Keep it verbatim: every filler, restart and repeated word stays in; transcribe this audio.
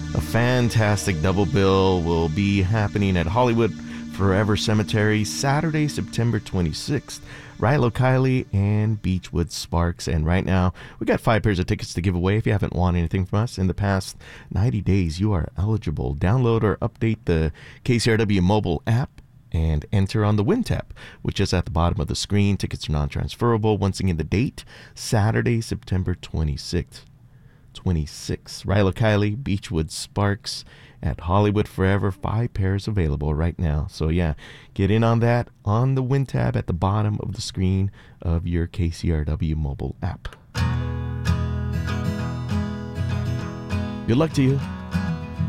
A fantastic double bill will be happening at Hollywood Forever Cemetery Saturday, September twenty-sixth. Rilo Kiley and Beachwood Sparks. And right now, we got five pairs of tickets to give away. If you haven't won anything from us in the past ninety days, you are eligible. Download or update the K C R W mobile app and enter on the Win tab, which is at the bottom of the screen. Tickets are non-transferable. Once again, the date, Saturday, September twenty-sixth. twenty-six. Rilo Kiley, Beachwood Sparks at Hollywood Forever. Five pairs available right now. So yeah, get in on that on the Win tab at the bottom of the screen of your K C R W mobile app. Good luck to you.